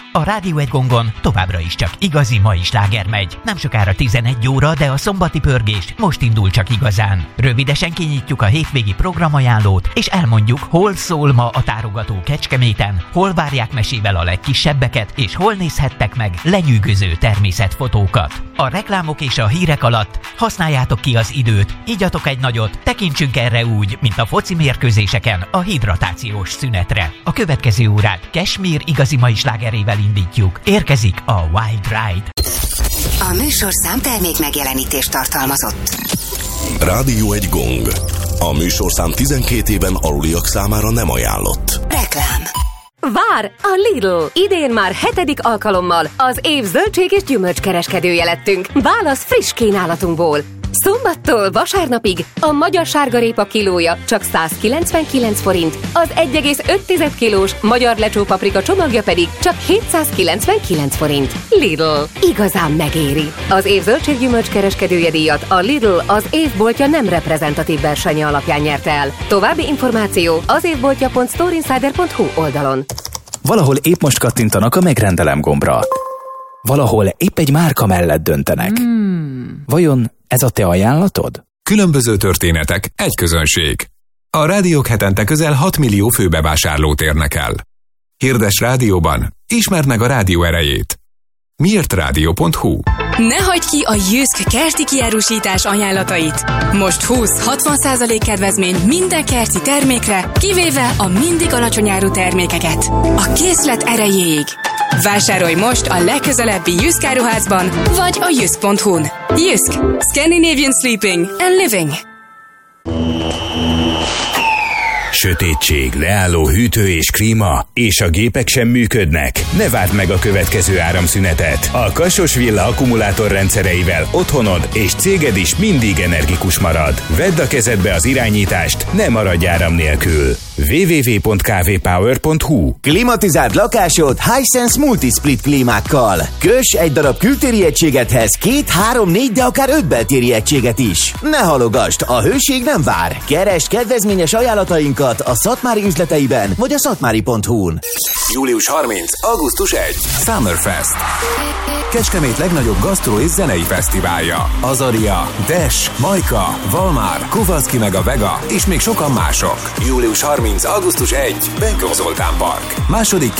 A Rádió Egy Gongon továbbra is csak igazi mai sláger megy. Nem sokára 11 óra, de a szombati pörgés most indul csak igazán. Rövidesen kinyitjuk a hétvégi programajánlót, és elmondjuk, hol szól ma a tárogató Kecskeméten, hol várják mesével a legkisebbeket, és hol nézhettek meg lenyűgöző természetfotókat. A reklámok és a hírek alatt használjátok ki az időt, igyatok egy nagyot, tekintsünk erre úgy, mint a foci mérkőzéseken a hidratációs szünetre. A következő órát Kesmír igazi mai slágerével indítjuk. Érkezik a Wild Ride. A műsorszám termék megjelenítést tartalmazott. Rádió Egy Gong. A műsorszám 12 éven aluliak számára nem ajánlott. Reklám. Vár a Lidl! Idén már 7. alkalommal az év zöldség és gyümölcskereskedője lettünk. Válasz friss kínálatunkból. Szombattól vasárnapig a magyar sárgarépa kilója csak 199 forint, az 1,5 kilós magyar lecsópaprika csomagja pedig csak 799 forint. Lidl. Igazán megéri. Az év zöldséggyümölcs kereskedője díjat a Lidl az évboltja nem reprezentatív versenye alapján nyerte el. További információ az évboltja.storeinsider.hu oldalon. Valahol épp most kattintanak a megrendelem gombra. Valahol épp egy márka mellett döntenek. Vajon ez a te ajánlatod? Különböző történetek, egy közönség. A rádiók hetente közel 6 millió főbevásárlót érnek el. Hirdess rádióban, ismerd meg a rádió erejét. Miértrádió.hu. Ne hagyd ki a Jysk kerti kiárusítás ajánlatait. Most 20-60% kedvezmény minden kerti termékre, kivéve a mindig alacsony áru termékeket. A készlet erejéig. Vásárolj most a legközelebbi Jysk áruházban, vagy a jysk.hu-n. Jysk. Scandinavian Sleeping and Living. Sötétség, leálló hűtő és klíma, és a gépek sem működnek. Ne várd meg a következő áramszünetet. A Kasos Villa akkumulátorrendszereivel otthonod és céged is mindig energikus marad. Vedd a kezedbe az irányítást, ne maradj áram nélkül. www.kvpower.hu. Klimatizáld lakásod Hisense Multisplit klímákkal. Köss egy darab kültéri egységethez 2, 3, 4, de akár 5 beltéri egységet is. Ne halogasd, a hőség nem vár. Keresd kedvezményes ajánlatainkat a Szatmári üzleteiben, vagy a szatmári.hu-n. Július 30. augusztus 1. Summerfest. Kecskemét legnagyobb gasztró és zenei fesztiválja. Azaria, Dash, Majka, Valmár, Kovalszki meg a Vega, és még sokan mások. Július 30. augusztus 1. Benkó Zoltán Park. Második